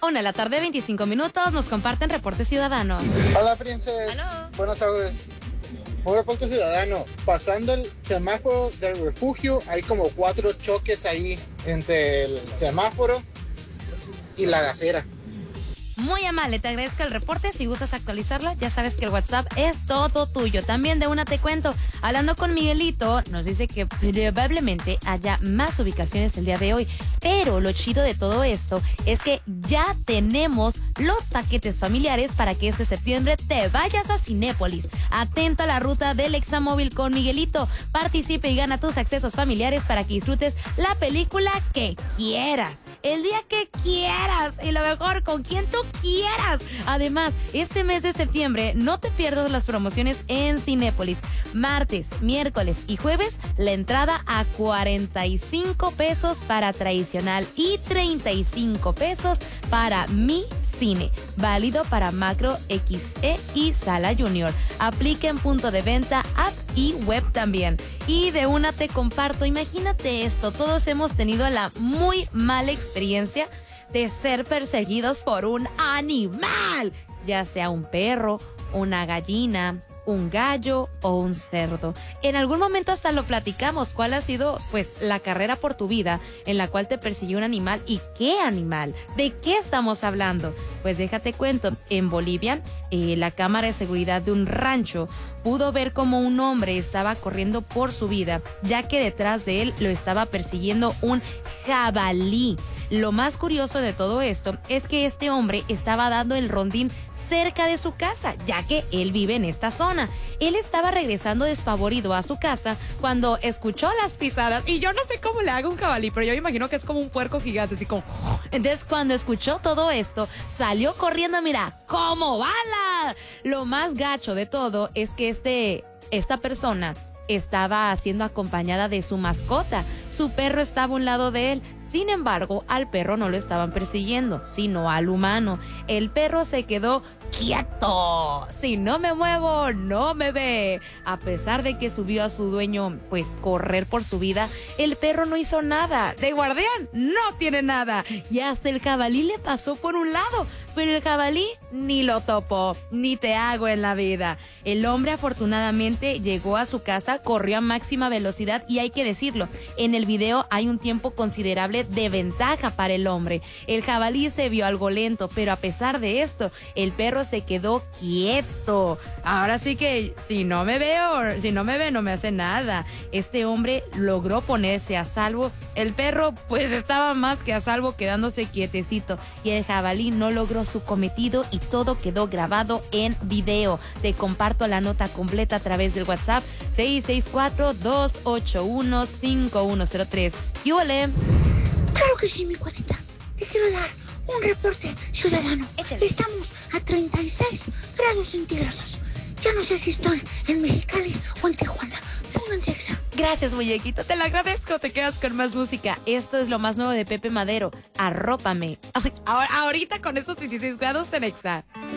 1 de la tarde, 25 minutos, nos comparten Reporte Ciudadano. Hola, princesa. Buenas tardes. Un reporte ciudadano. Pasando el semáforo del refugio, hay como 4 choques ahí entre el semáforo y la gasera. Muy amable, te agradezco el reporte. Si gustas actualizarlo, ya sabes que el WhatsApp es todo tuyo. También de una te cuento, hablando con Miguelito, nos dice que probablemente haya más ubicaciones el día de hoy. Pero lo chido de todo esto es que ya tenemos los paquetes familiares para que este septiembre te vayas a Cinépolis. Atento a la ruta del Examóvil con Miguelito. Participe y gana tus accesos familiares para que disfrutes la película que quieras, el día que quieras y lo mejor con quien tú quieras. Además, este mes de septiembre no te pierdas las promociones en Cinépolis. Martes, miércoles y jueves, la entrada a 45 pesos para tradicional y 35 pesos para Mi Cine. Válido para Macro, XE y Sala Junior. Aplica en punto de venta, app y web también. Y de una te comparto, imagínate esto, todos hemos tenido la muy mala experiencia de ser perseguidos por un animal, ya sea un perro, una gallina, un gallo o un cerdo. En algún momento hasta lo platicamos, cuál ha sido pues la carrera por tu vida en la cual te persiguió un animal y qué animal, de qué estamos hablando. Pues déjate cuento, en Bolivia la cámara de seguridad de un rancho pudo ver cómo un hombre estaba corriendo por su vida, ya que detrás de él lo estaba persiguiendo un jabalí. Lo más curioso de todo esto es que este hombre estaba dando el rondín cerca de su casa, ya que él vive en esta zona. Él estaba regresando despavorido a su casa cuando escuchó las pisadas, y yo no sé cómo le haga un jabalí, pero yo me imagino que es como un puerco gigante, así como... Entonces, cuando escuchó todo esto, salió corriendo, mira, como bala. Lo más gacho de todo es que esta persona estaba siendo acompañada de su mascota. Su perro estaba a un lado de él. Sin embargo, al perro no lo estaban persiguiendo, sino al humano. El perro se quedó quieto. Si no me muevo, no me ve. A pesar de que subió a su dueño, pues, correr por su vida, el perro no hizo nada. De guardián, no tiene nada. Y hasta el jabalí le pasó por un lado. Pero el jabalí ni lo topó, ni te hago en la vida. El hombre afortunadamente llegó a su casa, corrió a máxima velocidad y hay que decirlo, en el video hay un tiempo considerable de ventaja para el hombre. El jabalí se vio algo lento, pero a pesar de esto, el perro se quedó quieto. Ahora sí que si no me ve, no me hace nada. Este hombre logró ponerse a salvo. El perro pues estaba más que a salvo, quedándose quietecito, y el jabalí no logró su cometido y todo quedó grabado en video. Te comparto la nota completa a través del WhatsApp 664-281-5103. ¿Qué ole? Claro que sí, mi cuatita. Te quiero dar un reporte ciudadano. Échale. Estamos a 36 grados centígrados. Ya no sé si estoy en Mexicali o en Tijuana. Pónganse exa. Gracias, muñequito, te lo agradezco. Te quedas con más música. Esto es lo más nuevo de Pepe Madero. Arrópame. Ahorita con estos 36 grados en Exa.